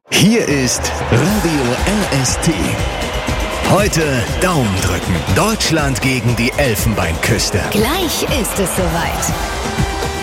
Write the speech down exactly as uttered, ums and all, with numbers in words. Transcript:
Hier ist Radio R S T. Heute Daumen drücken. Deutschland gegen die Elfenbeinküste. Gleich ist es soweit.